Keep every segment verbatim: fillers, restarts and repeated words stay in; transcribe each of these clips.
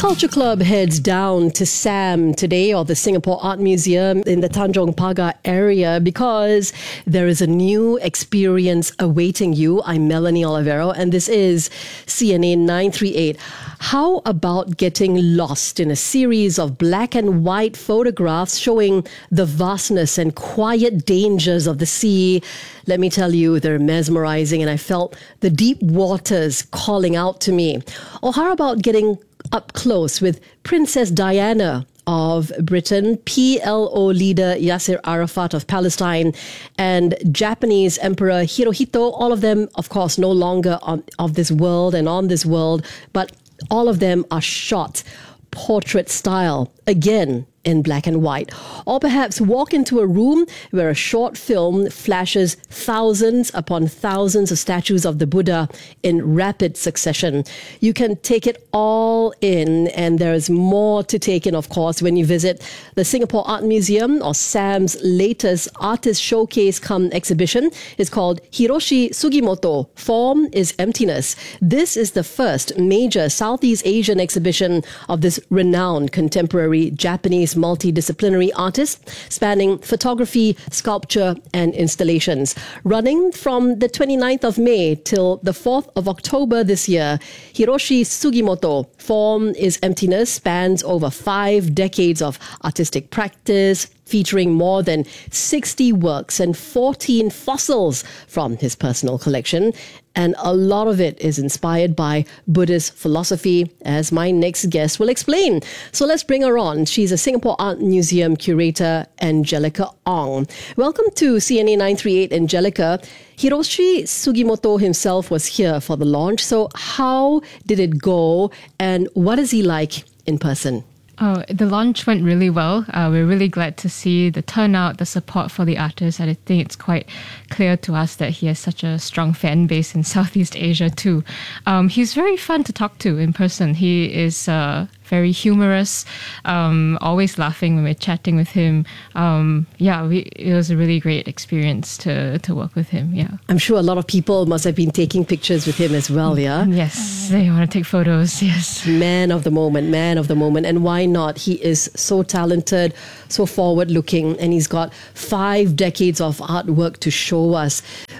Culture Club heads down to SAM today, or the Singapore Art Museum in the Tanjong Pagar area, because there is a new experience awaiting you. I'm Melanie Olivero, and this is C N A nine three eight. How about getting lost in a series of black and white photographs showing the vastness and quiet dangers of the sea? Let me tell you, they're mesmerizing, and I felt the deep waters calling out to me. Or how about getting up close with Princess Diana of Britain, P L O leader Yasser Arafat of Palestine, and Japanese Emperor Hirohito, all of them, of course, no longer on, of this world and on this world, but all of them are shot portrait style, again in black and white. Or perhaps walk into a room where a short film flashes thousands upon thousands of statues of the Buddha in rapid succession. You can take it all in, and there is more to take in, of course, when you visit the Singapore Art Museum, or SAM's latest artist showcase come exhibition. It's called Hiroshi Sugimoto, Form is Emptiness. This is the first major Southeast Asian exhibition of this renowned contemporary Japanese multidisciplinary artist, spanning photography, sculpture, and installations. Running from the twenty-ninth of May till the fourth of October this year, Hiroshi Sugimoto, Form is Emptiness, spans over five decades of artistic practice, featuring more than sixty works and fourteen fossils from his personal collection. And a lot of it is inspired by Buddhist philosophy, as my next guest will explain. So let's bring her on. She's a Singapore Art Museum curator, Angelica Ong. Welcome to C N A nine three eight, Angelica. Hiroshi Sugimoto himself was here for the launch. So how did it go, and what is he like in person? Oh, the launch went really well. Uh, we're really glad to see the turnout, the support for the artist. And I think it's quite clear to us that he has such a strong fan base in Southeast Asia too. Um, he's very fun to talk to in person. He is uh, very humorous, um, always laughing when we're chatting with him. Um, yeah, we, it was a really great experience to, to work with him. Yeah, I'm sure a lot of people must have been taking pictures with him as well, yeah? Yes, they want to take photos, yes. Man of the moment, man of the moment. And why not? He is so talented, so forward-looking, and he's got five decades of artwork to show us.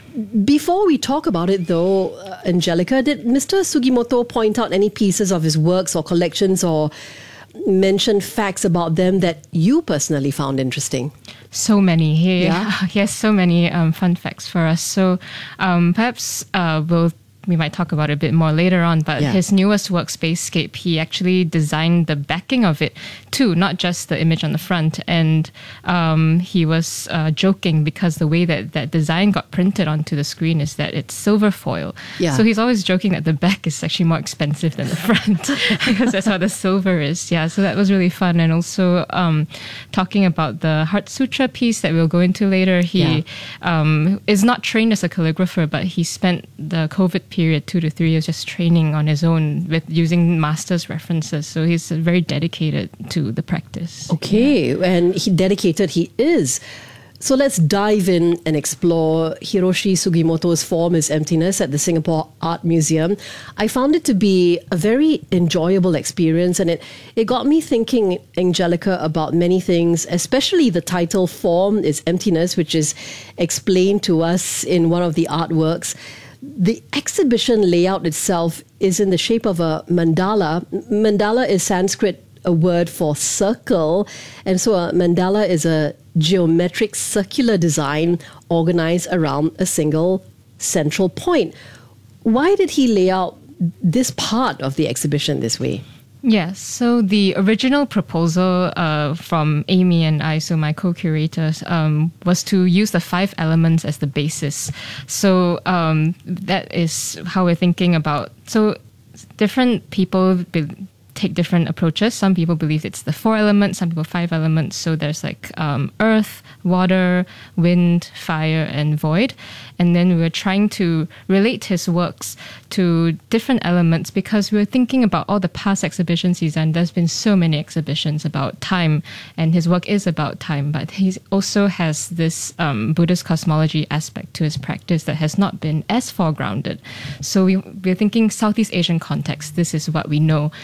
Before we talk about it, though, uh, Angelica, did Mister Sugimoto point out any pieces of his works or collections, or mention facts about them that you personally found interesting? So many. He, yeah? he has so many um, fun facts for us. So um, perhaps uh, we'll we might talk about it a bit more later on, but yeah. His newest work, Spacescape, he actually designed the backing of it too, not just the image on the front. And um, he was uh, joking because the way that that design got printed onto the screen is that it's silver foil. Yeah. So he's always joking that the back is actually more expensive than the front because that's how the silver is. Yeah, so that was really fun. And also um, talking about the Heart Sutra piece that we'll go into later, he yeah. um, is not trained as a calligrapher, but he spent the COVID period, two to three years, just training on his own with using master's references. So he's very dedicated to the practice. Okay, yeah. And he dedicated he is. So let's dive in and explore Hiroshi Sugimoto's Form is Emptiness at the Singapore Art Museum. I found it to be a very enjoyable experience, and it, it got me thinking, Angelica, about many things, especially the title Form is Emptiness, which is explained to us in one of the artworks. The exhibition layout itself is in the shape of a mandala. Mandala is Sanskrit, a word for circle. And so a mandala is a geometric circular design organized around a single central point. Why did he lay out this part of the exhibition this way? Yes, so the original proposal uh, from Amy and I, so my co-curators, um, was to use the five elements as the basis. So um, that is how we're thinking about. So different people be- take different approaches. Some people believe it's the four elements, some people five elements. So there's like um, earth, water, wind, fire, and void. And then we were trying to relate his works to different elements because we were thinking about all the past exhibitions he's done. There's been so many exhibitions about time, and his work is about time, but he also has this um, Buddhist cosmology aspect to his practice that has not been as foregrounded. So we, we're thinking Southeast Asian context. This is what we know. Uh,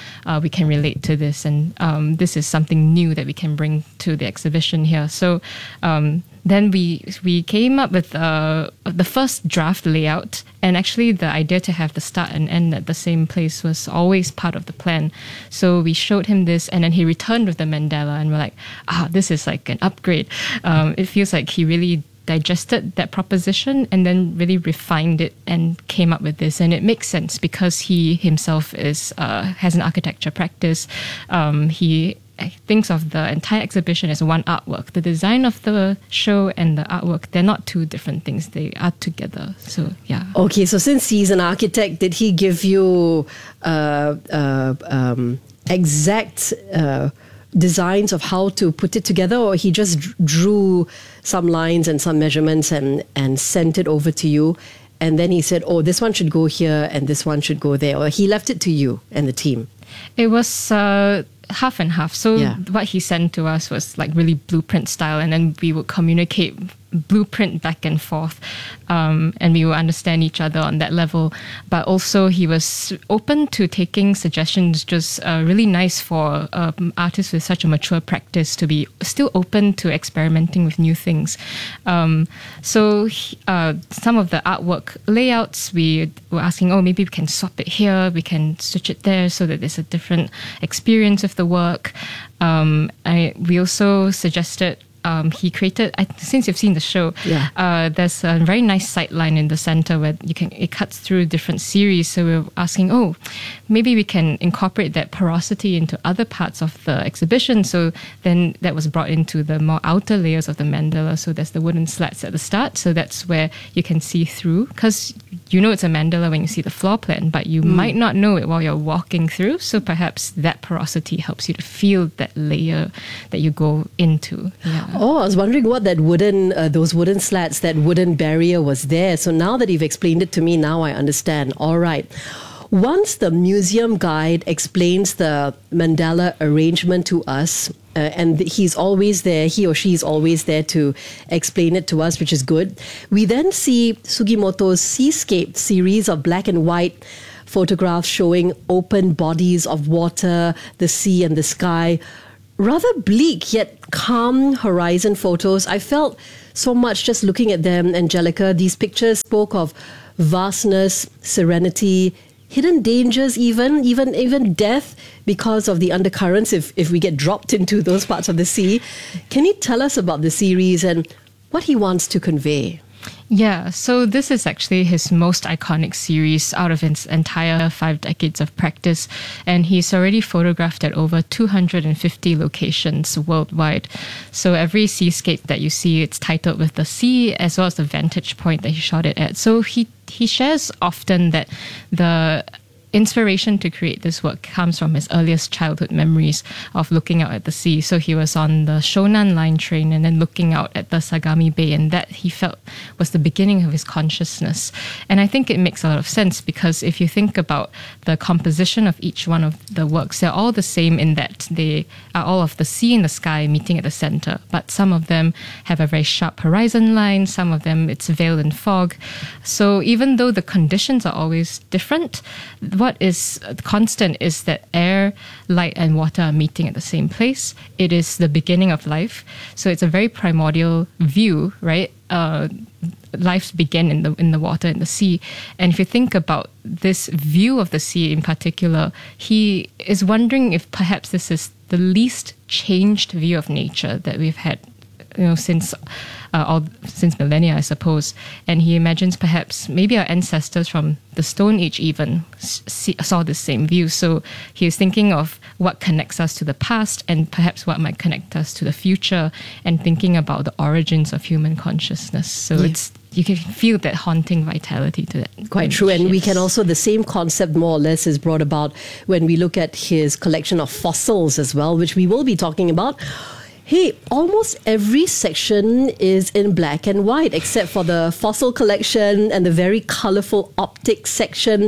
we can relate to this, and um, this is something new that we can bring to the exhibition here. So um, then we we came up with uh, the first draft layout, and actually the idea to have the start and end at the same place was always part of the plan. So we showed him this, and then he returned with the mandala, and we're like, ah, this is like an upgrade. Um, it feels like he really digested that proposition and then really refined it and came up with this. And it makes sense because he himself is uh, has an architecture practice. Um, he thinks of the entire exhibition as one artwork. The design of the show and the artwork, they're not two different things. They are together. So, yeah. Okay, so since he's an architect, did he give you uh, uh, um, exact uh, designs of how to put it together, or he just drew some lines and some measurements and, and sent it over to you, and then he said, oh, this one should go here and this one should go there, or he left it to you and the team? It was uh, half and half. So yeah. what he sent to us was like really blueprint style, and then we would communicate blueprint back and forth, um, and we would understand each other on that level. But also he was open to taking suggestions, just uh, really nice for um, artists with such a mature practice to be still open to experimenting with new things. Um, so he, uh, some of the artwork layouts, we were asking, oh, maybe we can swap it here, we can switch it there so that there's a different experience of the work. Um, I, we also suggested Um, he created, I, since you've seen the show, yeah. uh, there's a very nice sight line in the center where you can it cuts through different series. So we're asking, oh, maybe we can incorporate that porosity into other parts of the exhibition. So then that was brought into the more outer layers of the mandala. So there's the wooden slats at the start. So that's where you can see through, because you know it's a mandala when you see the floor plan, but you mm. might not know it while you're walking through. So perhaps that porosity helps you to feel that layer that you go into. Yeah. Oh, I was wondering what that wooden, uh, those wooden slats, that wooden barrier was there. So now that you've explained it to me, now I understand. All right. Once the museum guide explains the mandala arrangement to us, uh, and he's always there, he or she is always there to explain it to us, which is good. We then see Sugimoto's Seascape series of black and white photographs showing open bodies of water, the sea and the sky. Rather bleak yet calm horizon photos. I felt so much just looking at them, Angelica. These pictures spoke of vastness, serenity, hidden dangers, even even even death because of the undercurrents if, if we get dropped into those parts of the sea. Can you tell us about the series and what he wants to convey? Yeah, so this is actually his most iconic series out of his entire five decades of practice, and he's already photographed at over two hundred fifty locations worldwide. So every seascape that you see, it's titled with the sea as well as the vantage point that he shot it at. So he, he shares often that the inspiration to create this work comes from his earliest childhood memories of looking out at the sea. So he was on the Shonan line train and then looking out at the Sagami Bay, and that he felt was the beginning of his consciousness. And I think it makes a lot of sense, because if you think about the composition of each one of the works, they're all the same in that they are all of the sea and the sky meeting at the center. But some of them have a very sharp horizon line, some of them it's veiled in fog. So even though the conditions are always different, what is constant is that air, light, and water are meeting at the same place. It is the beginning of life. So it's a very primordial view, right? Uh, lives begin in the in the water, in the sea. And if you think about this view of the sea in particular, he is wondering if perhaps this is the least changed view of nature that we've had, you know, since uh, all since millennia, I suppose. And he imagines perhaps maybe our ancestors from the Stone Age even see, saw the same view. So he is thinking of what connects us to the past and perhaps what might connect us to the future, and thinking about the origins of human consciousness. So yeah. it's you can feel that haunting vitality to that. Quite true. And we can also, the same concept more or less is brought about when we look at his collection of fossils as well, which we will be talking about. Hey, almost every section is in black and white, except for the fossil collection and the very colourful optic section.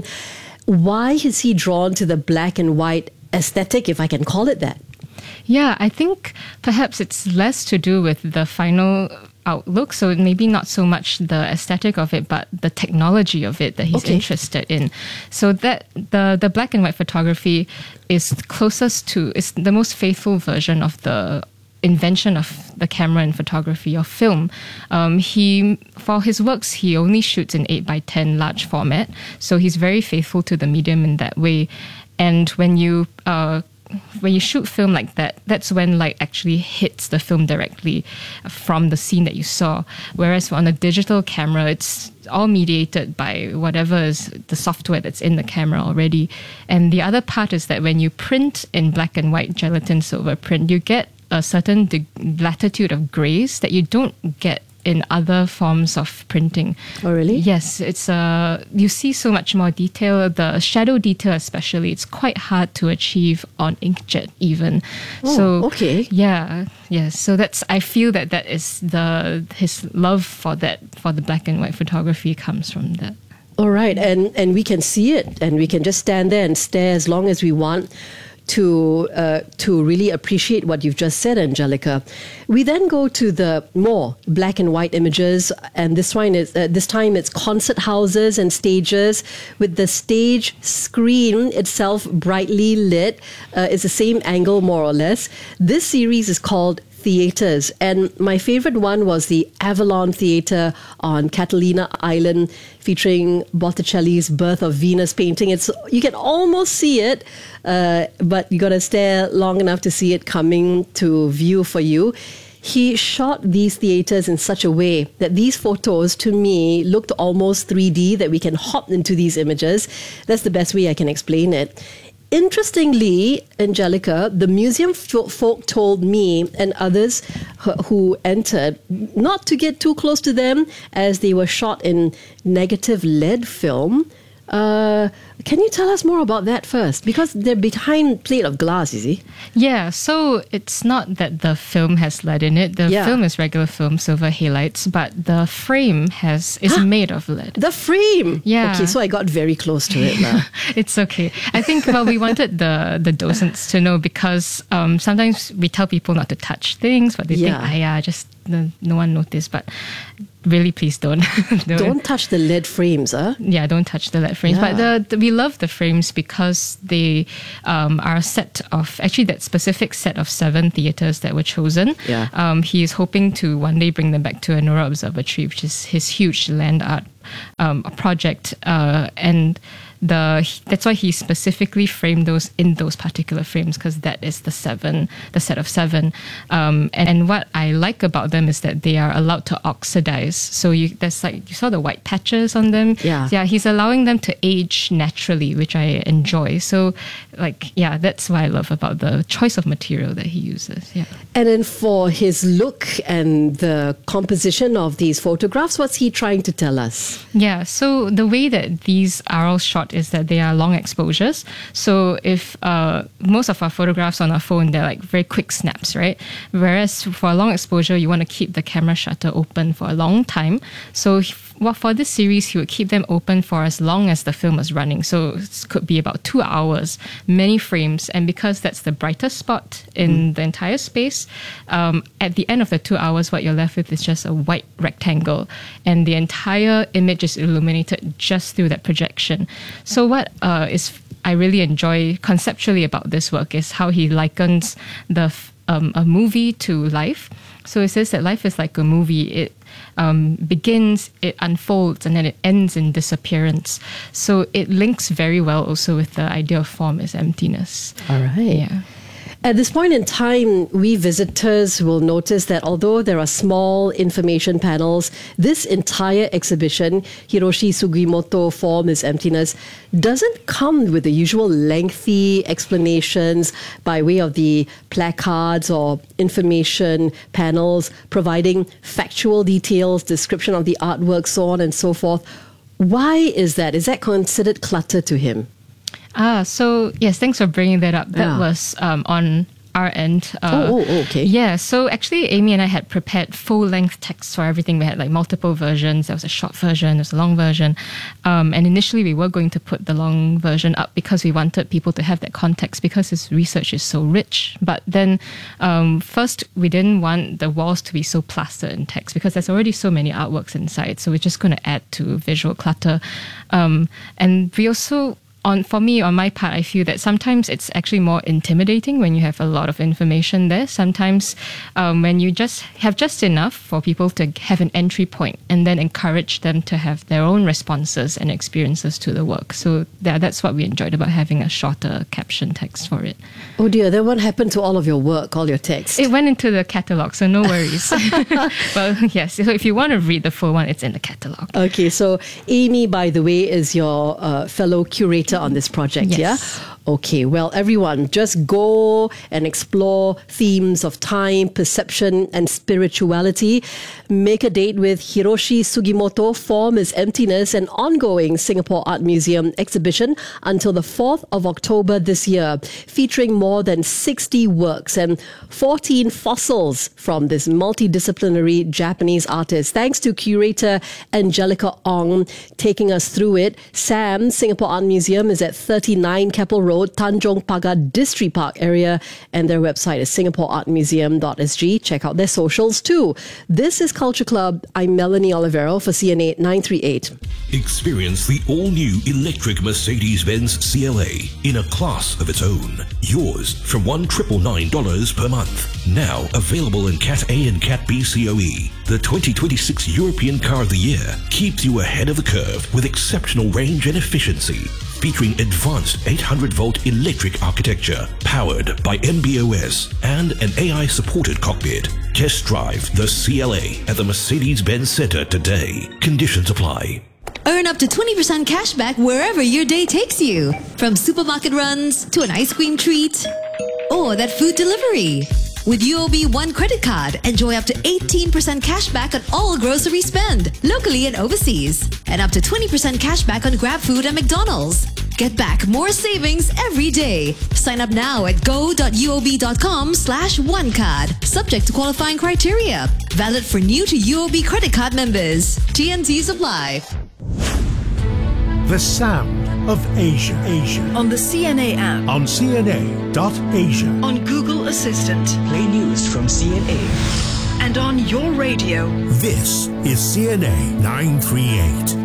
Why is he drawn to the black and white aesthetic, if I can call it that? Yeah, I think perhaps it's less to do with the final outlook. So maybe not so much the aesthetic of it, but the technology of it that he's Okay. interested in. So that the the black and white photography is closest to, is the most faithful version of the invention of the camera in photography or film. Um, he, for his works, he only shoots in eight by ten large format. So he's very faithful to the medium in that way. And when you uh, when you shoot film like that, that's when light actually hits the film directly from the scene that you saw. Whereas on a digital camera, it's all mediated by whatever is the software that's in the camera already. And the other part is that when you print in black and white gelatin silver print, you get a certain de- latitude of grays that you don't get in other forms of printing. Oh, really? Yes, it's uh, you see so much more detail. The shadow detail, especially, it's quite hard to achieve on inkjet even. Oh, so okay. yeah, yes. So that's, I feel that that is the his love for that, for the black and white photography comes from that. All right, and and we can see it, and we can just stand there and stare as long as we want to uh, to really appreciate what you've just said, Angelica. We then go to the more black and white images, and this one is uh, this time it's concert houses and stages with the stage screen itself brightly lit. Uh, it's the same angle more or less. This series is called Theatres, and my favorite one was the Avalon Theatre on Catalina Island, featuring Botticelli's Birth of Venus painting. It's, you can almost see it, uh, but you got to stare long enough to see it coming to view for you. He shot these theatres in such a way that these photos, to me, looked almost three D, that we can hop into these images. That's the best way I can explain it. Interestingly, Angelica, the museum fo- folk told me and others who, who entered not to get too close to them, as they were shot in negative lead film. Uh, can you tell us more about that first? Because they're behind plate of glass, you see. Yeah, so it's not that the film has lead in it. The Yeah. film is regular film, silver halides, but the frame has is made of lead. The frame. Yeah. Okay, so I got very close to it now. It's okay. I think, well, we wanted the, the docents to know, because um, sometimes we tell people not to touch things, but they Yeah. think, ah, yeah, just no, no one noticed. But really, please don't. don't. Don't touch the lead frames, huh? Yeah, don't touch the lead frames. Yeah. But the, the, we love the frames because they um, are a set of, actually that specific set of seven theatres that were chosen. Yeah. Um, he is hoping to one day bring them back to Anura Observatory, which is his huge land art um, project. Uh, and the that's why he specifically framed those in those particular frames, because that is the seven, the set of seven. Um, and, and what I like about them is that they are allowed to oxidize. So you, there's like, you saw the white patches on them. Yeah. Yeah, he's allowing them to age naturally, which I enjoy. So like, yeah, that's what I love about the choice of material that he uses. Yeah. And then for his look and the composition of these photographs, what's he trying to tell us? Yeah, so the way that these are all shot is that they are long exposures. So if uh, most of our photographs on our phone, they're like very quick snaps, right? Whereas for a long exposure, you want to keep the camera shutter open for a long time. So well, for this series, he would keep them open for as long as the film was running. So it could be about two hours, many frames. And because that's the brightest spot in mm. the entire space, um, at the end of the two hours, what you're left with is just a white rectangle. And the entire image is illuminated just through that projection. So what uh, is I really enjoy conceptually about this work is how he likens the um, a movie to life. So it says that life is like a movie. It um, begins, it unfolds, and then it ends in disappearance. So it links very well also with the idea of form as emptiness. All right. Yeah. At this point in time, we visitors will notice that although there are small information panels, this entire exhibition, Hiroshi Sugimoto, Form is Emptiness, doesn't come with the usual lengthy explanations by way of the placards or information panels providing factual details, description of the artwork, so on and so forth. Why is that? Is that considered clutter to him? Ah, so yes, thanks for bringing that up. That Yeah. was um, on our end. Uh, oh, oh, okay. Yeah, so actually Amy and I had prepared full-length texts for everything. We had like multiple versions. There was a short version, there was a long version. Um, and initially we were going to put the long version up because we wanted people to have that context because his research is so rich. But then um, first, we didn't want the walls to be so plastered in text because there's already so many artworks inside. So we're just going to add to visual clutter. Um, and we also... On, for me, on my part, I feel that sometimes it's actually more intimidating when you have a lot of information there. Sometimes um, when you just have just enough for people to have an entry point and then encourage them to have their own responses and experiences to the work. So that, that's what we enjoyed about having a shorter caption text for it. Oh dear, then what happened to all of your work, all your text? It went into the catalogue, so no worries. Well, yes, so if you want to read the full one, it's in the catalogue. Okay, so Amy, by the way, is your uh, fellow curator on this project, yes. yeah? Okay, well, everyone, just go and explore themes of time, perception, and spirituality. Make a date with Hiroshi Sugimoto, Form is Emptiness, an ongoing Singapore Art Museum exhibition until the fourth of October this year, featuring more than sixty works and fourteen fossils from this multidisciplinary Japanese artist. Thanks to curator Angelica Ong taking us through it. SAM, Singapore Art Museum, is at thirty-nine Keppel Road, Tanjong Pagar Distripark area, and their website is singapore art museum dot s g. Check out their socials too. This is Culture Club. I'm Melanie Olivero for C N A nine three eight. Experience the all-new electric Mercedes-Benz C L A in a class of its own. Yours from one thousand nine hundred ninety-nine dollars per month. Now available in Cat A and Cat B C O E. The twenty twenty-six European Car of the Year keeps you ahead of the curve with exceptional range and efficiency. Featuring advanced eight hundred volt electric architecture, powered by M B O S and an A I-supported cockpit. Test drive the C L A at the Mercedes-Benz Center today. Conditions apply. Earn up to twenty percent cash back wherever your day takes you. From supermarket runs to an ice cream treat or that food delivery. With U O B One credit card, enjoy up to eighteen percent cash back on all grocery spend, locally and overseas. And up to twenty percent cash back on GrabFood and McDonald's. Get back more savings every day. Sign up now at go.uob.com slash one card. Subject to qualifying criteria. Valid for new to U O B credit card members. T N Cs apply. The sound of Asia. Asia. On the C N A app. On C N A dot asia. On Google Assistant. Play news from C N A. And on your radio. This is C N A nine three eight.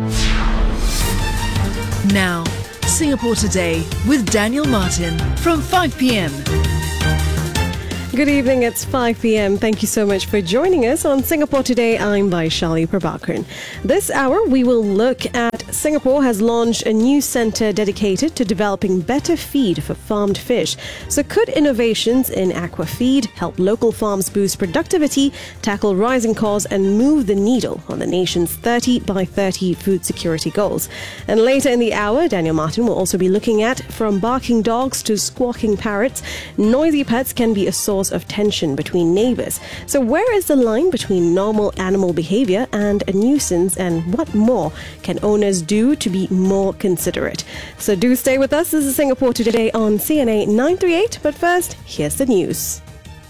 Now, Singapore Today with Daniel Martin from five p.m. Good evening, it's five p.m. Thank you so much for joining us on Singapore Today. I'm Vaishali Prabhakaran. This hour, we will look at Singapore has launched a new centre dedicated to developing better feed for farmed fish. So could innovations in aqua feed help local farms boost productivity, tackle rising costs and move the needle on the nation's thirty by thirty food security goals? And later in the hour, Daniel Martin will also be looking at from barking dogs to squawking parrots, noisy pets can be a source of tension between neighbours. So where is the line between normal animal behaviour and a nuisance, and what more can owners do to be more considerate? So do stay with us. This is Singapore Today on C N A nine three eight. But first, here's the news.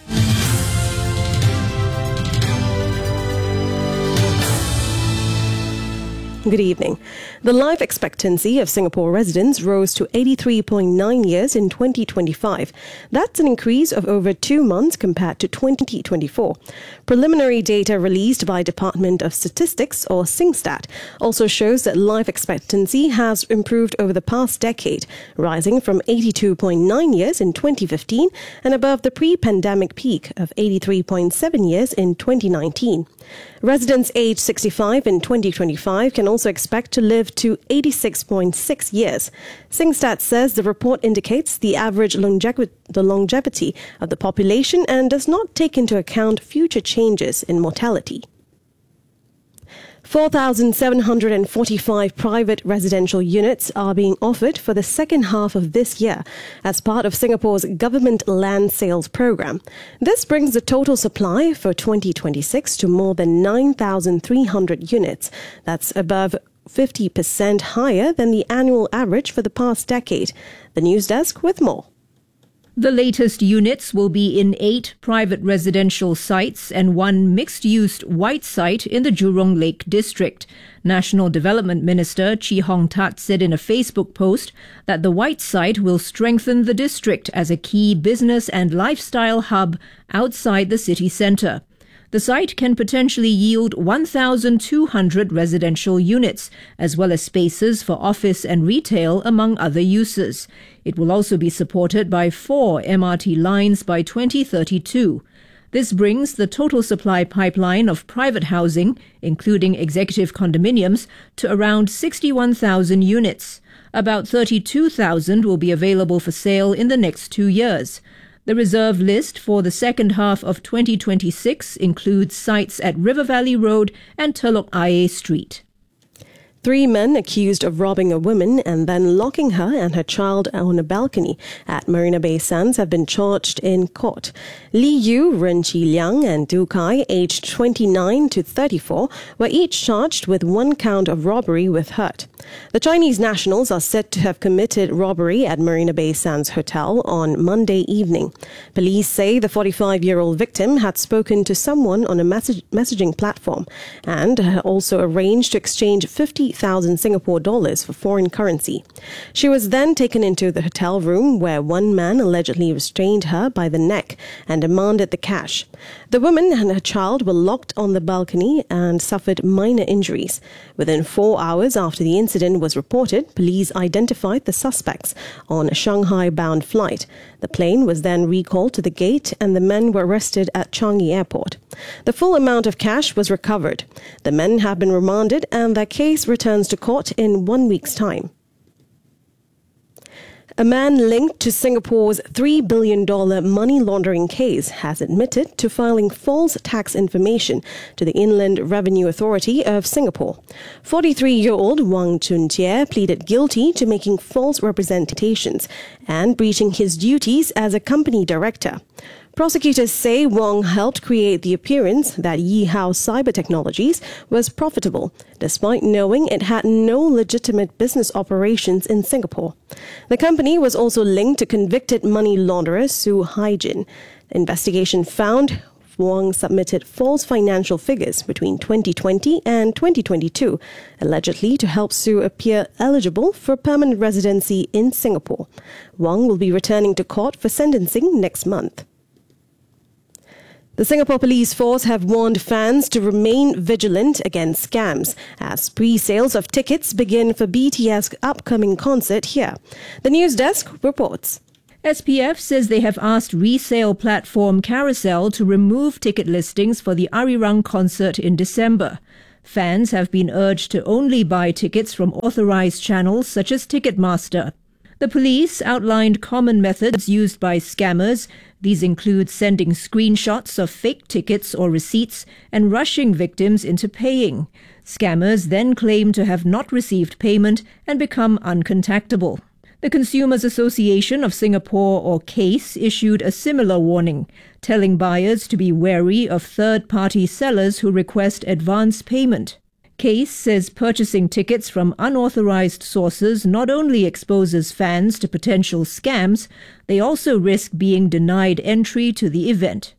Good evening. The life expectancy of Singapore residents rose to eighty-three point nine years in twenty twenty-five. That's an increase of over two months compared to twenty twenty-four. Preliminary data released by Department of Statistics, or SingStat, also shows that life expectancy has improved over the past decade, rising from eighty-two point nine years in twenty fifteen and above the pre-pandemic peak of eighty-three point seven years in twenty nineteen. Residents aged sixty-five in twenty twenty-five can also expect to live to eighty-six point six years. SingStat says the report indicates the average longevi- the longevity of the population and does not take into account future changes in mortality. four thousand seven hundred forty-five private residential units are being offered for the second half of this year as part of Singapore's government land sales program. This brings the total supply for twenty twenty-six to more than nine thousand three hundred units. That's above fifty percent higher than the annual average for the past decade. The News Desk with more. The latest units will be in eight private residential sites and one mixed-use white site in the Jurong Lake district. National Development Minister Chee Hong Tat said in a Facebook post that the white site will strengthen the district as a key business and lifestyle hub outside the city centre. The site can potentially yield one thousand two hundred residential units, as well as spaces for office and retail, among other uses. It will also be supported by four M R T lines by twenty thirty-two. This brings the total supply pipeline of private housing, including executive condominiums, to around sixty-one thousand units. About thirty-two thousand will be available for sale in the next two years. The reserve list for the second half of twenty twenty-six includes sites at River Valley Road and Telok Ayer Street. Three men accused of robbing a woman and then locking her and her child on a balcony at Marina Bay Sands have been charged in court. Li Yu, Ren Chi Liang and Du Kai, aged twenty-nine to thirty-four, were each charged with one count of robbery with hurt. The Chinese nationals are said to have committed robbery at Marina Bay Sands Hotel on Monday evening. Police say the forty-five-year-old victim had spoken to someone on a message- messaging platform and had also arranged to exchange fifty thousand Singapore dollars for foreign currency. She was then taken into the hotel room where one man allegedly restrained her by the neck and demanded the cash. The woman and her child were locked on the balcony and suffered minor injuries. Within four hours after the incident was reported, police identified the suspects on a Shanghai-bound flight. The plane was then recalled to the gate and the men were arrested at Changi Airport. The full amount of cash was recovered. The men have been remanded and their case returns to court in one week's time. A man linked to Singapore's three billion dollars money laundering case has admitted to filing false tax information to the Inland Revenue Authority of Singapore. forty-three-year-old Wang Chun-Jie pleaded guilty to making false representations and breaching his duties as a company director. Prosecutors say Wong helped create the appearance that Yi Hao Cyber Technologies was profitable, despite knowing it had no legitimate business operations in Singapore. The company was also linked to convicted money launderer Su Haijin. The investigation found Wong submitted false financial figures between twenty twenty and twenty twenty-two, allegedly to help Su appear eligible for permanent residency in Singapore. Wong will be returning to court for sentencing next month. The Singapore Police Force have warned fans to remain vigilant against scams as pre-sales of tickets begin for B T S's upcoming concert here. The news desk reports. S P F says they have asked resale platform Carousel to remove ticket listings for the Arirang concert in December. Fans have been urged to only buy tickets from authorized channels such as Ticketmaster. The police outlined common methods used by scammers. These include sending screenshots of fake tickets or receipts and rushing victims into paying. Scammers then claim to have not received payment and become uncontactable. The Consumers Association of Singapore, or CASE, issued a similar warning, telling buyers to be wary of third-party sellers who request advance payment. CASE says purchasing tickets from unauthorized sources not only exposes fans to potential scams, they also risk being denied entry to the event.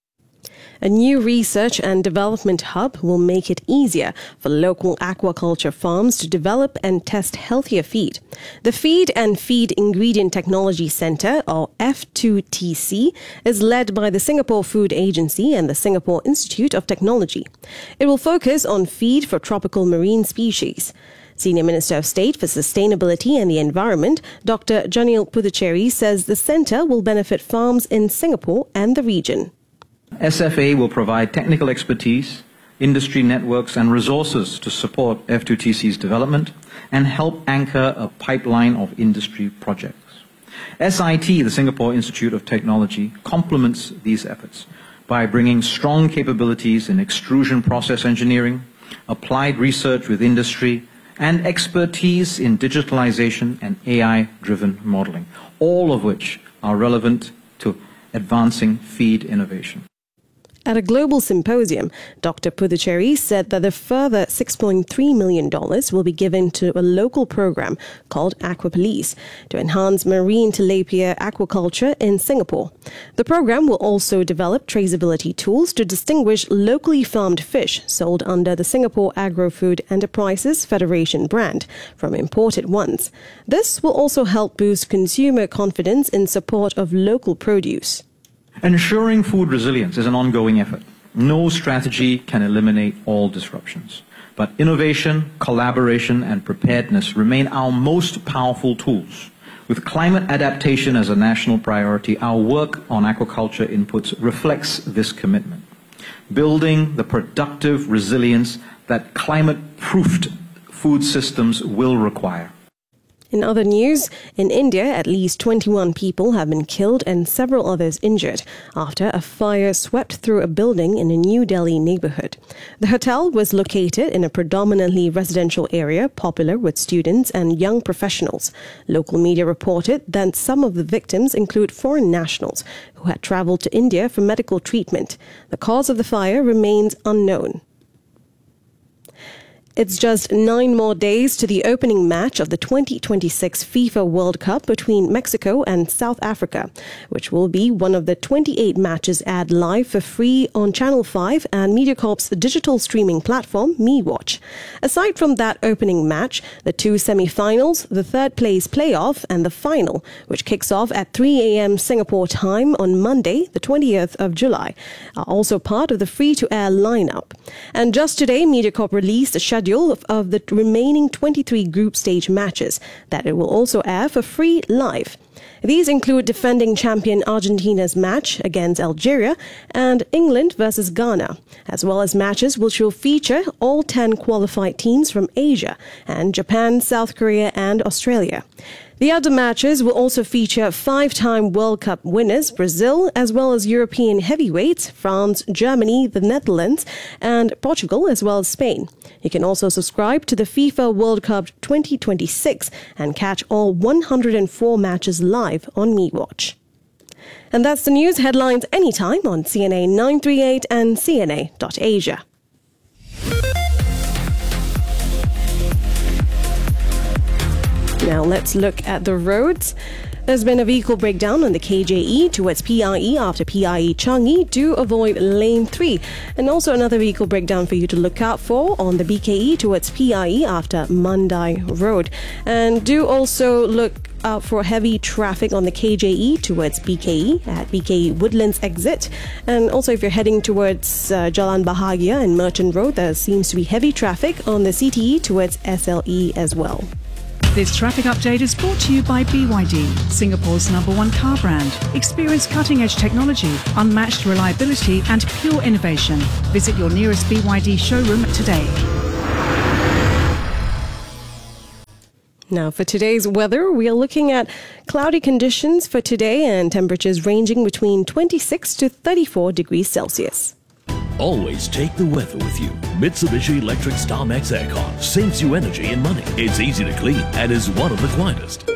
A new research and development hub will make it easier for local aquaculture farms to develop and test healthier feed. The Feed and Feed Ingredient Technology Centre, or F two T C, is led by the Singapore Food Agency and the Singapore Institute of Technology. It will focus on feed for tropical marine species. Senior Minister of State for Sustainability and the Environment, Doctor Janil Puthucheary, says the centre will benefit farms in Singapore and the region. S F A will provide technical expertise, industry networks and resources to support F two T C's development and help anchor a pipeline of industry projects. S I T, the Singapore Institute of Technology, complements these efforts by bringing strong capabilities in extrusion process engineering, applied research with industry, and expertise in digitalization and A I-driven modeling, all of which are relevant to advancing feed innovation. At a global symposium, Doctor Puducherry said that a further six point three million dollars will be given to a local program called Aqua Police to enhance marine tilapia aquaculture in Singapore. The program will also develop traceability tools to distinguish locally farmed fish sold under the Singapore Agro-Food Enterprises Federation brand from imported ones. This will also help boost consumer confidence in support of local produce. Ensuring food resilience is an ongoing effort. No strategy can eliminate all disruptions, but innovation, collaboration, and preparedness remain our most powerful tools. With climate adaptation as a national priority, our work on aquaculture inputs reflects this commitment, building the productive resilience that climate-proofed food systems will require. In other news, in India, at least twenty-one people have been killed and several others injured after a fire swept through a building in a New Delhi neighborhood. The hotel was located in a predominantly residential area popular with students and young professionals. Local media reported that some of the victims include foreign nationals who had traveled to India for medical treatment. The cause of the fire remains unknown. It's just nine more days to the opening match of the twenty twenty-six FIFA World Cup between Mexico and South Africa, which will be one of the twenty-eight matches aired live for free on Channel five and MediaCorp's digital streaming platform, MeWatch. Aside from that opening match, the two semi-finals, the third-place playoff, and the final, which kicks off at three a.m. Singapore time on Monday, the twentieth of July, are also part of the free-to-air lineup. And just today, MediaCorp released a schedule Of, of the remaining twenty-three group stage matches that it will also air for free live. These include defending champion Argentina's match against Algeria and England versus Ghana, as well as matches which will feature all ten qualified teams from Asia and Japan, South Korea and Australia. The other matches will also feature five-time World Cup winners Brazil, as well as European heavyweights France, Germany, the Netherlands, and Portugal, as well as Spain. You can also subscribe to the FIFA World Cup twenty twenty-six and catch all one hundred four matches live on MeWatch. And that's the news headlines anytime on C N A nine thirty-eight and C N A dot Asia. Now let's look at the roads. There's been a vehicle breakdown on the K J E towards P I E after P I E Changi. Do avoid lane three. And also another vehicle breakdown for you to look out for on the B K E towards P I E after Mandai Road. And do also look out for heavy traffic on the K J E towards B K E at B K E Woodlands exit. And also if you're heading towards uh, Jalan Bahagia and Merchant Road, there seems to be heavy traffic on the C T E towards S L E as well. This traffic update is brought to you by B Y D, Singapore's number one car brand. Experience cutting-edge technology, unmatched reliability and pure innovation. Visit your nearest B Y D showroom today. Now, for today's weather, we are looking at cloudy conditions for today and temperatures ranging between twenty-six to thirty-four degrees Celsius. Always take the weather with you. Mitsubishi Electric StarMax Aircon saves you energy and money. It's easy to clean and is one of the quietest.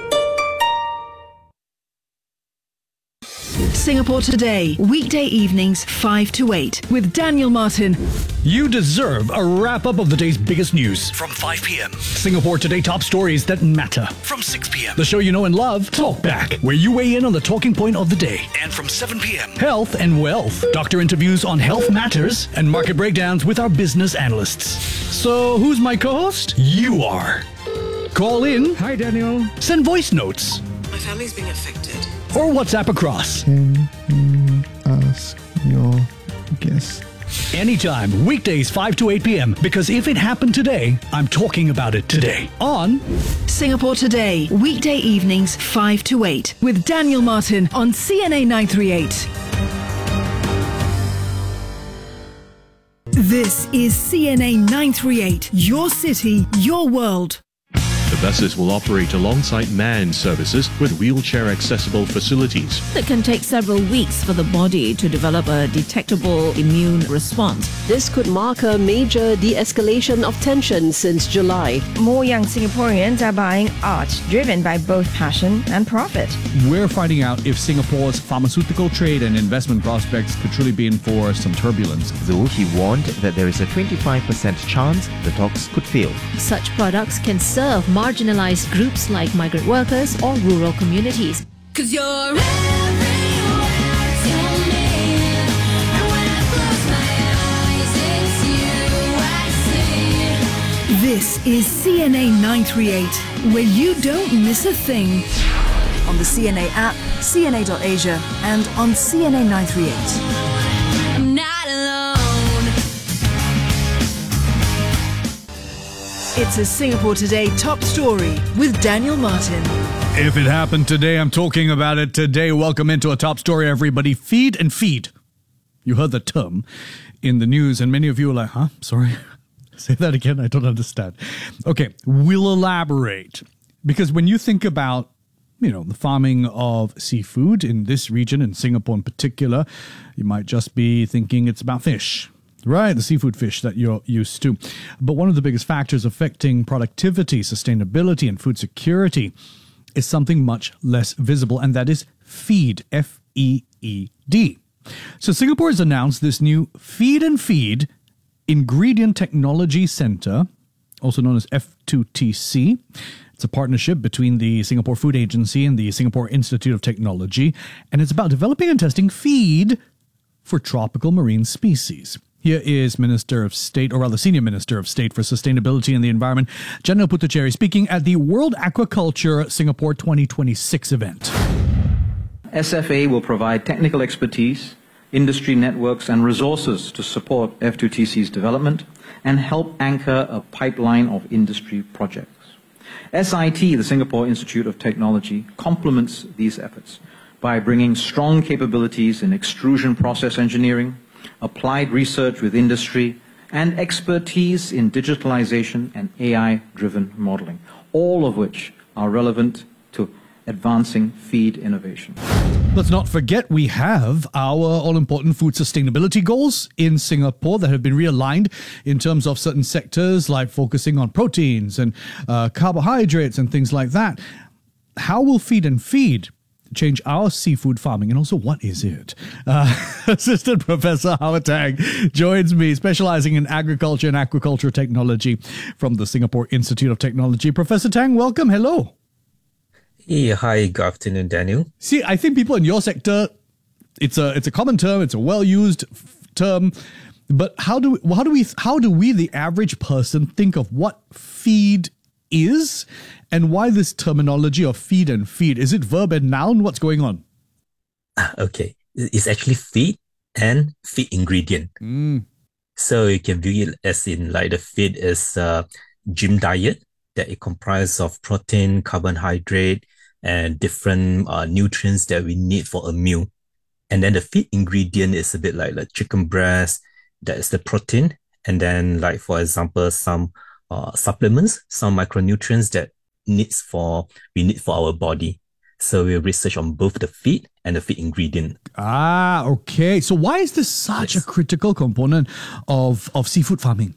Singapore Today, weekday evenings five to eight with Daniel Martin. You deserve a wrap-up of the day's biggest news. From five p.m. Singapore Today top stories that matter. From six p.m. The show you know and love, Talk Back, where you weigh in on the talking point of the day. And from seven p.m. Health and wealth. Doctor interviews on health matters and market breakdowns with our business analysts. So who's my co-host? You are. Call in. Hi, Daniel. Send voice notes. My family's being affected. Or WhatsApp across. Can you ask your guest? Anytime, weekdays five to eight p.m. Because if it happened today, I'm talking about it today. On Singapore Today, weekday evenings five to eight with Daniel Martin on C N A nine thirty-eight. This is C N A nine thirty-eight, your city, your world. The The buses will operate alongside manned services with wheelchair-accessible facilities. It can take several weeks for the body to develop a detectable immune response. This could mark a major de-escalation of tension since July. More young Singaporeans are buying art driven by both passion and profit. We're finding out if Singapore's pharmaceutical trade and investment prospects could truly be in for some turbulence. Though he warned that there is a twenty-five percent chance the talks could fail. Such products can serve marginalized groups like migrant workers or rural communities. 'Cause you're everywhere to me, and when I close my eyes, it's you I see. This is C N A nine three eight, where you don't miss a thing. On the C N A app, C N A dot asia, and on C N A nine three eight. I'm not alone. It's a Singapore Today top story with Daniel Martin. If it happened today, I'm talking about it today. Welcome into a top story, everybody. Feed and feed. You heard the term in the news, and many of you are like, huh? Sorry. Say that again. I don't understand. Okay, we'll elaborate. Because when you think about, you know, the farming of seafood in this region, in Singapore in particular, you might just be thinking it's about fish. Right, the seafood fish that you're used to. But one of the biggest factors affecting productivity, sustainability, and food security is something much less visible, and that is feed, F E E D. So Singapore has announced this new Feed and Feed Ingredient Technology Centre, also known as F two T C. It's a partnership between the Singapore Food Agency and the Singapore Institute of Technology, and it's about developing and testing feed for tropical marine species. Here is Minister of State, or rather Senior Minister of State for Sustainability and the Environment, Janil Puthucheary, speaking at the World Aquaculture Singapore twenty twenty-six event. S F A will provide technical expertise, industry networks and resources to support F two T C's development and help anchor a pipeline of industry projects. S I T, the Singapore Institute of Technology, complements these efforts by bringing strong capabilities in extrusion process engineering, applied research with industry, and expertise in digitalization and A I-driven modeling, all of which are relevant to advancing feed innovation. Let's not forget we have our all-important food sustainability goals in Singapore that have been realigned in terms of certain sectors like focusing on proteins and uh, carbohydrates and things like that. How will Feed and Feed change our seafood farming, and also what is it? Uh, Assistant Professor Howard Tang joins me, specializing in agriculture and aquaculture technology from the Singapore Institute of Technology. Professor Tang, welcome. Hello. Hey, hi. Good afternoon, Daniel. See, I think people in your sector, it's a it's a common term, it's a well-used f- term, but how do we, how do we how do we, the average person, think of what feed is? And why this terminology of feed and feed? Is it verb and noun? What's going on? Okay. It's actually feed and feed ingredient. Mm. So you can view it as in like the feed is a gym diet that it comprises of protein, carbohydrate, and different uh, nutrients that we need for a meal. And then the feed ingredient is a bit like the chicken breast, that is the protein. And then like, for example, some uh, supplements, some micronutrients that needs for we need for our body. So we research on both the feed and the feed ingredient. Ah, okay. So why is this such yes. a critical component of, of seafood farming?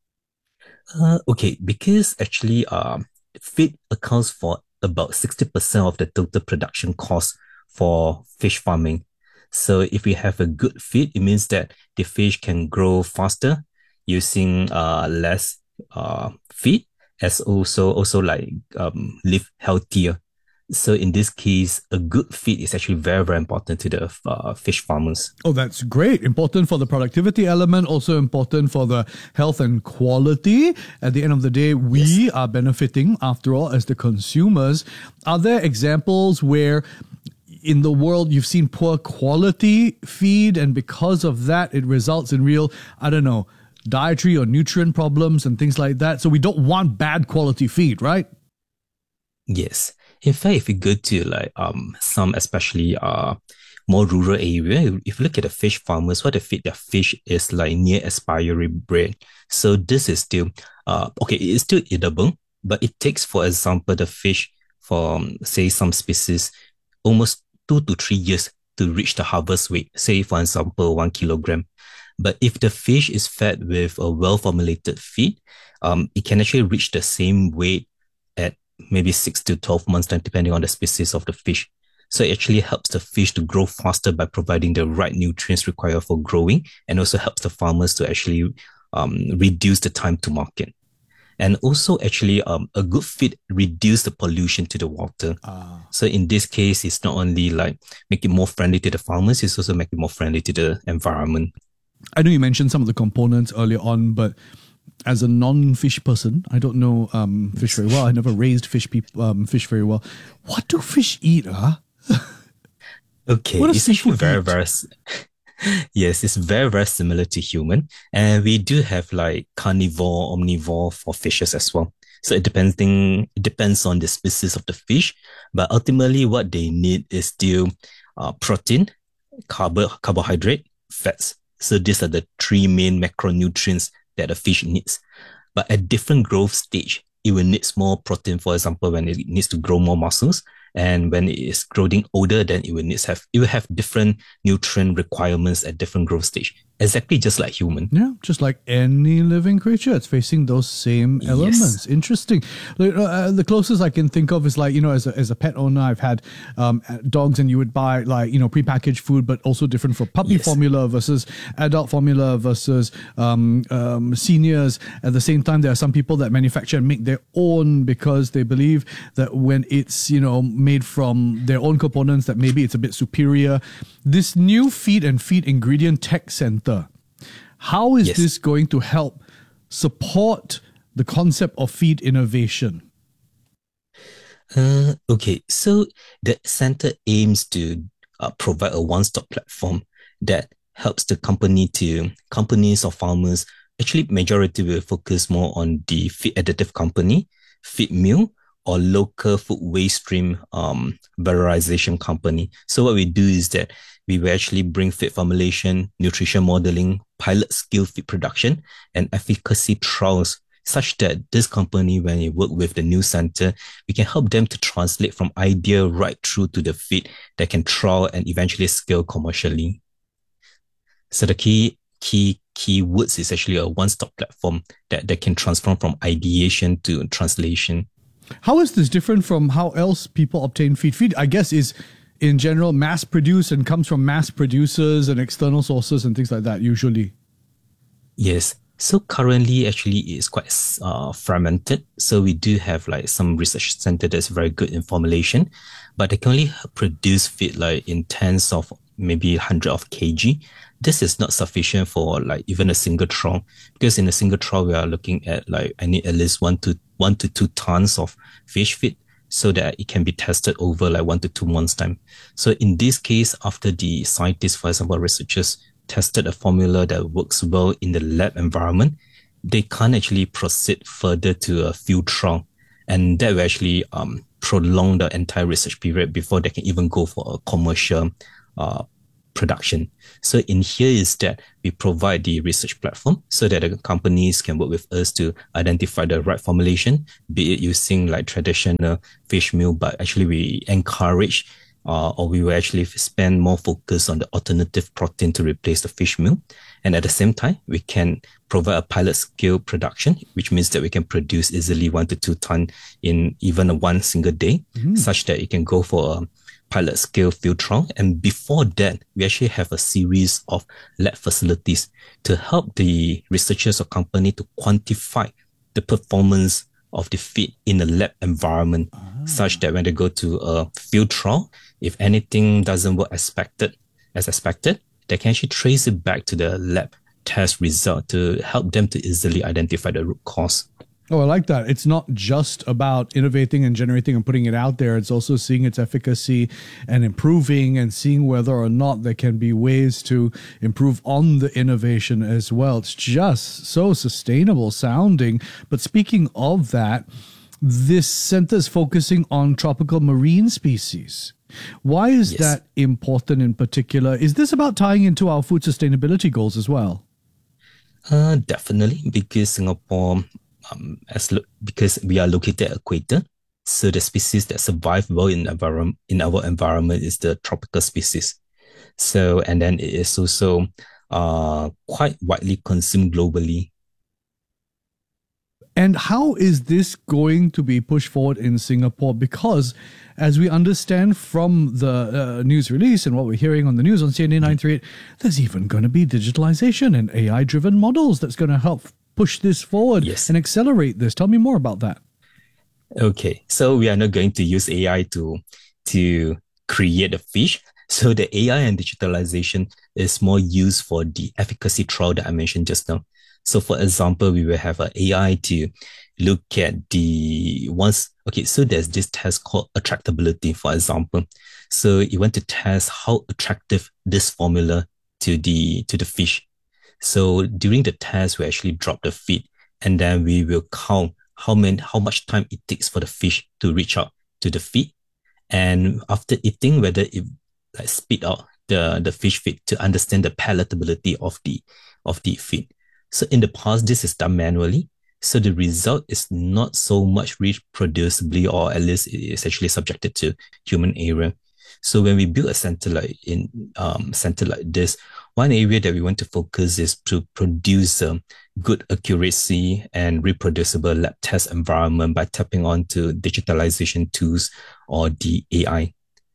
Uh, okay, because actually um, feed accounts for about sixty percent of the total production cost for fish farming. So if we have a good feed, it means that the fish can grow faster using uh, less uh, feed, as also also like um, live healthier. So in this case, a good feed is actually very, very important to the uh, fish farmers. Oh, that's great. Important for the productivity element, also important for the health and quality. At the end of the day, we yes. are benefiting, after all, as the consumers. Are there examples where in the world you've seen poor quality feed, and because of that, it results in real, I don't know, dietary or nutrient problems and things like that? So we don't want bad quality feed, right? Yes. In fact, if you go to like um some especially uh more rural area, if you look at the fish farmers, what they feed their fish is like near expiry bread. So this is still uh okay, it is still edible, But it takes, for example, the fish from, say, some species, almost two to three years to reach the harvest weight, say, for example, one kilogram. But if the fish is fed with a well-formulated feed, um, it can actually reach the same weight at maybe six to twelve months time, depending on the species of the fish. So it actually helps the fish to grow faster by providing the right nutrients required for growing, and also helps the farmers to actually um, reduce the time to market. And also actually um, a good feed reduce the pollution to the water. Ah. So in this case, it's not only like make it more friendly to the farmers, it's also make it more friendly to the environment. I know you mentioned some of the components earlier on, but as a non-fish person, I don't know um, fish very well. I never raised fish peop- um, fish very well. What do fish eat, huh? Okay, What does it's actually seafood very, eat? very, s- yes, it's very, very similar to human. And we do have like carnivore, omnivore for fishes as well. So it depending, it depends on the species of the fish, but ultimately what they need is still uh, protein, carbo- carbohydrate, fats. So these are the three main macronutrients that a fish needs. But at different growth stage, it will need more protein, for example, when it needs to grow more muscles. And when it is growing older, then it will need have it will have different nutrient requirements at different growth stage. Exactly just like human. Yeah, just like any living creature, it's facing those same Yes. elements. Interesting. Like, uh, the closest I can think of is like, you know, as a, as a pet owner, I've had um, dogs, and you would buy like, you know, prepackaged food, but also different for puppy Yes. formula versus adult formula versus um, um, seniors. At the same time, there are some people that manufacture and make their own because they believe that when it's, you know, made from their own components, that maybe it's a bit superior. This new feed and feed ingredient tech center, how is Yes. this going to help support the concept of feed innovation? Uh, okay, so the center aims to uh, provide a one-stop platform that helps the company to companies or farmers. Actually, majority will focus more on the feed additive company, feed mill, or local food waste stream um, valorization company. So what we do is that we will actually bring feed formulation, nutrition modeling, pilot scale feed production, and efficacy trials, such that this company, when you work with the new center, we can help them to translate from idea right through to the feed that can trial and eventually scale commercially. So the key key keywords is actually a one-stop platform that, that can transform from ideation to translation. How is this different from how else people obtain feed? Feed, I guess, is in general mass produced and comes from mass producers and external sources and things like that, usually. Yes. So currently, actually, it's quite uh, fragmented. So we do have like some research center that's very good in formulation, but they can only produce feed like in tens of maybe hundred of kg. This is not sufficient for like even a single trial, because in a single trial we are looking at like I need at least one to one to two tons of fish feed so that it can be tested over like one to two months time. So in this case, after the scientists, for example, researchers tested a formula that works well in the lab environment, they can't actually proceed further to a field trial, and that will actually um, prolong the entire research period before they can even go for a commercial uh, production. So in here is that we provide the research platform so that the companies can work with us to identify the right formulation, be it using like traditional fish meal, but actually we encourage uh, or we will actually spend more focus on the alternative protein to replace the fish meal. And at the same time, we can provide a pilot scale production, which means that we can produce easily one to two ton in even a one single day, Mm. such that it can go for a pilot scale field trial. And before that, we actually have a series of lab facilities to help the researchers or company to quantify the performance of the feed in the lab environment, such that when they go to a field trial, if anything doesn't work expected as expected, they can actually trace it back to the lab test result to help them to easily identify the root cause. Oh, I like that. It's not just about innovating and generating and putting it out there. It's also seeing its efficacy and improving and seeing whether or not there can be ways to improve on the innovation as well. It's just so sustainable sounding. But speaking of that, this center is focusing on tropical marine species. Why is Yes. that important in particular? Is this about tying into our food sustainability goals as well? Uh, definitely, because Singapore um, as lo- because we are located at equator, so the species that survive well in environment in our environment is the tropical species. So and then it is also uh quite widely consumed globally. And how is this going to be pushed forward in Singapore? Because as we understand from the uh, news release and what we're hearing on the news on C N A nine thirty-eight, there's even going to be digitalization and A I-driven models that's going to help push this forward yes. and accelerate this. Tell me more about that. Okay, so we are not going to use A I to to create a fish. So the A I and digitalization is more used for the efficacy trial that I mentioned just now. So for example, we will have an A I to look at the once, okay, so there's this test called attractability, for example. So you want to test how attractive this formula to the, to the fish. So during the test, we actually drop the feed and then we will count how many, how much time it takes for the fish to reach out to the feed. And after eating, whether it like spit out the, the fish feed to understand the palatability of the, of the feed. So in the past, this is done manually. So the result is not so much reproducibly, or at least it is actually subjected to human error. So when we build a center like in um center like this, one area that we want to focus is to produce a good accuracy and reproducible lab test environment by tapping onto digitalization tools or the A I.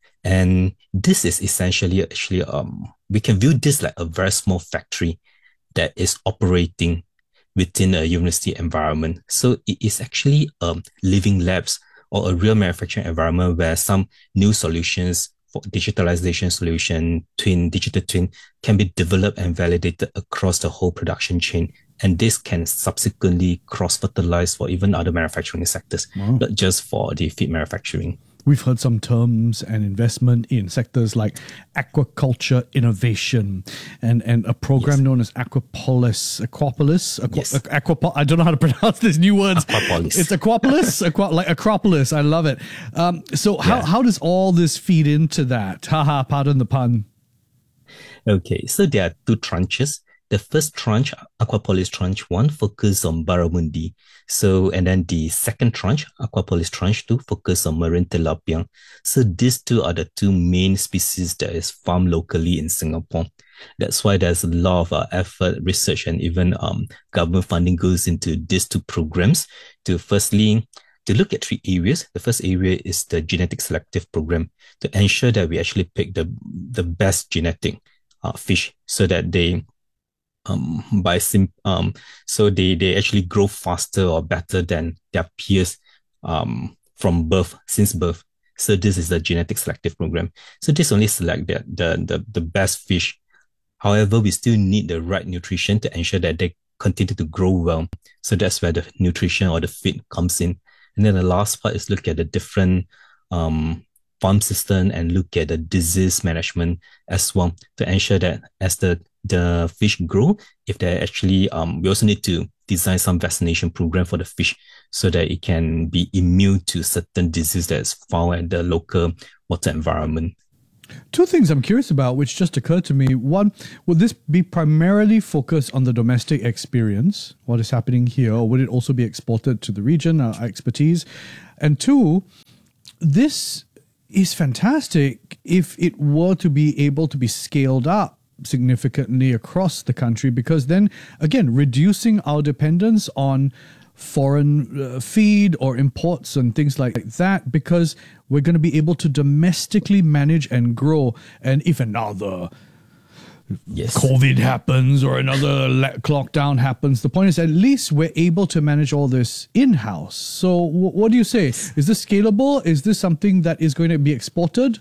And this is essentially actually um we can view this like a very small factory that is operating within a university environment. So it is actually a living labs or a real manufacturing environment where some new solutions for digitalization solution, twin, digital twin can be developed and validated across the whole production chain. And this can subsequently cross-fertilize for even other manufacturing sectors, wow. not just for the feed manufacturing. We've heard some terms and investment in sectors like aquaculture innovation and, and a program yes. known as Aquapolis. Aquapolis? Aqua, yes. Aquapol- I don't know how to pronounce these new words. Aquapolis. It's Aquapolis? Aqua, like Acropolis. I love it. Um, so how, yeah. how does all this feed into that? Haha, pardon the pun. Okay, so there are two tranches. The first tranche, Aquapolis tranche one, focus on barramundi. So, and then the second tranche, Aquapolis tranche two, focus on marine tilapia. So these two are the two main species that is farmed locally in Singapore. That's why there's a lot of uh, effort, research, and even um, government funding goes into these two programs to firstly, to look at three areas. The first area is the genetic selective program to ensure that we actually pick the, the best genetic uh, fish so that they Um, by sim, um, so they, they actually grow faster or better than their peers, um, from birth, since birth. So this is the genetic selective program. So this only select the, the, the, the best fish. However, we still need the right nutrition to ensure that they continue to grow well. So that's where the nutrition or the feed comes in. And then the last part is look at the different, um, farm system and look at the disease management as well to ensure that as the the fish grow, if they actually, um, we also need to design some vaccination program for the fish so that it can be immune to certain disease that's found at the local water environment. Two things I'm curious about, which just occurred to me. One, would this be primarily focused on the domestic experience, what is happening here, or would it also be exported to the region, our expertise? And two, this is fantastic if it were to be able to be scaled up significantly across the country, because then again reducing our dependence on foreign uh, feed or imports and things like that, because we're going to be able to domestically manage and grow. And if another yes. COVID happens or another lockdown happens, the point is at least we're able to manage all this in-house. So w- what do you say? Is this scalable? Is this something that is going to be exported?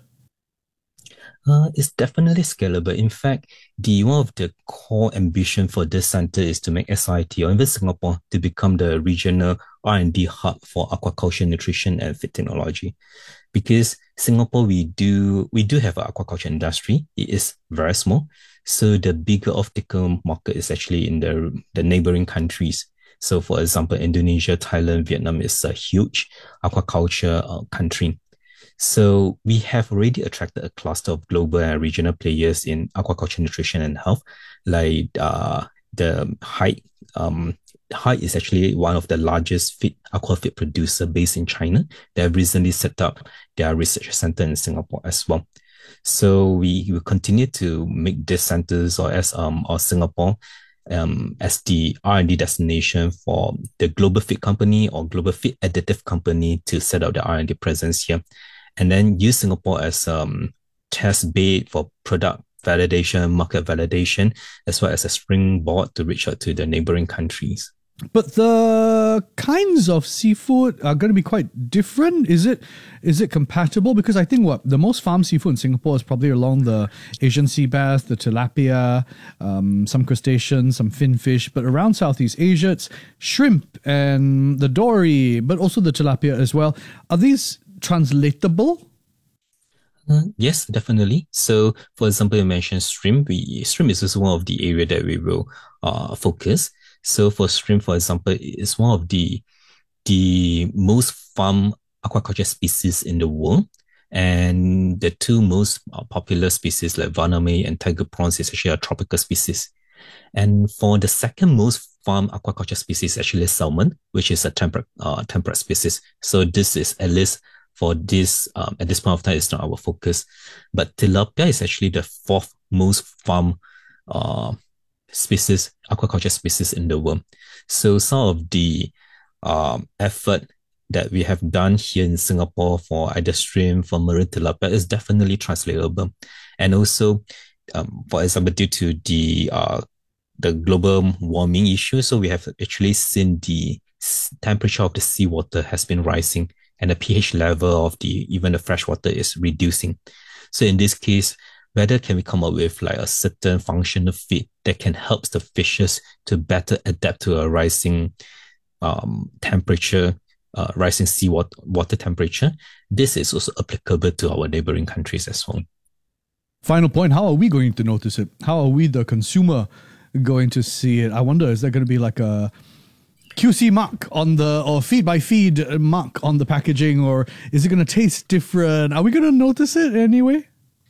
Uh, it's definitely scalable. In fact, the one of the core ambition for this center is to make S I T or even Singapore to become the regional R and D hub for aquaculture, nutrition, and feed technology. Because Singapore, we do we do have an aquaculture industry. It is very small, so the bigger optical market is actually in the the neighboring countries. So, for example, Indonesia, Thailand, Vietnam is a huge aquaculture uh, country. So we have already attracted a cluster of global and regional players in aquaculture, nutrition, and health, like uh, the Hyde um, Hyde is actually one of the largest feed, aqua feed producer based in China. They have recently set up their research center in Singapore as well. So we will continue to make these centers or as um or Singapore um as the R and D destination for the global feed company or global feed additive company to set up the R and D presence here, and then use Singapore as um test bed for product validation, market validation, as well as a springboard to reach out to the neighboring countries. But the kinds of seafood are going to be quite different. Is it is it compatible? Because I think what the most farmed seafood in Singapore is probably along the Asian sea bass, the tilapia, um, some crustaceans, some finfish. But around Southeast Asia, it's shrimp and the dory, but also the tilapia as well. Are these translatable? Uh, yes, definitely. So, for example, you mentioned shrimp. We, shrimp is also one of the area that we will uh, focus. So, for shrimp, for example, it's one of the the most farmed aquaculture species in the world. And the two most uh, popular species like Vaname and tiger prawns is actually a tropical species. And for the second most farmed aquaculture species, actually salmon, which is a temperate uh, temperate species. So this is at least for this, um, at this point of time, it's not our focus. But tilapia is actually the fourth most farmed uh, species, aquaculture species in the world. So some of the um, effort that we have done here in Singapore for either shrimp, for marine tilapia is definitely translatable. And also, um, for example, due to the uh, the global warming issue, so we have actually seen the temperature of the seawater has been rising, and the pH level of the even the fresh water is reducing. So in this case, whether can we come up with like a certain functional feed that can help the fishes to better adapt to a rising um, temperature, uh, rising seawater water temperature. This is also applicable to our neighboring countries as well. Final point, how are we going to notice it? How are we, the consumer, going to see it? I wonder, is there going to be like a Q C mark on the, or feed by feed mark on the packaging, or is it going to taste different? Are we going to notice it anyway?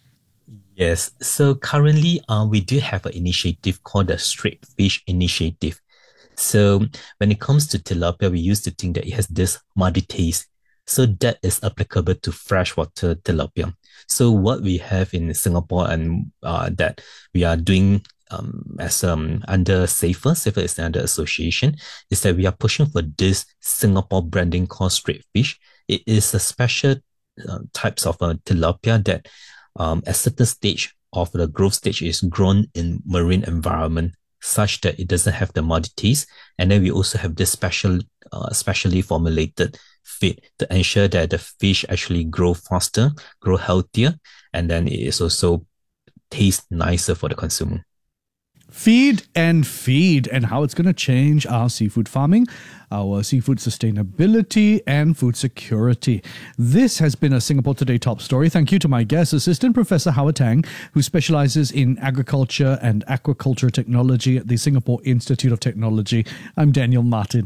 Yes. So currently, uh, we do have an initiative called the Straight Fish Initiative. So when it comes to tilapia, we used to think that it has this muddy taste. So that is applicable to freshwater tilapia. So what we have in Singapore and uh, that we are doing Um, as um under Safer, Safer is under association, is that we are pushing for this Singapore branding called Straight Fish. It is a special uh, types of uh, tilapia that um at certain stage of the growth stage is grown in marine environment such that it doesn't have the muddy taste. And then we also have this special, uh, specially formulated feed to ensure that the fish actually grow faster, grow healthier, and then it is also taste nicer for the consumer. Feed and feed, and how it's going to change our seafood farming, our seafood sustainability, and food security. This has been a Singapore Today top story. Thank you to my guest, Assistant Professor Howard Tang, who specializes in agriculture and aquaculture technology at the Singapore Institute of Technology. I'm Daniel Martin.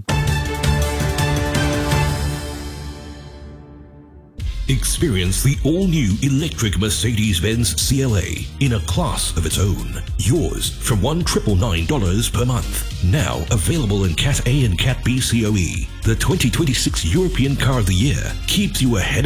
Experience the all-new electric Mercedes-Benz C L A in a class of its own. Yours from one thousand nine hundred ninety-nine dollars per month. Now available in Cat A and Cat B C O E. The twenty twenty-six European Car of the Year keeps you ahead